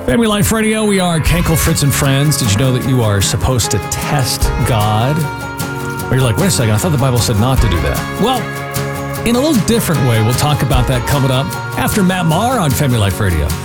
Family Life Radio, we are Kenkel, Fritz, and Friends. Did you know that you are supposed to test God? Or you're like, wait a second, I thought the Bible said not to do that. Well, in a little different way, we'll talk about that coming up after Matt Maher on Family Life Radio.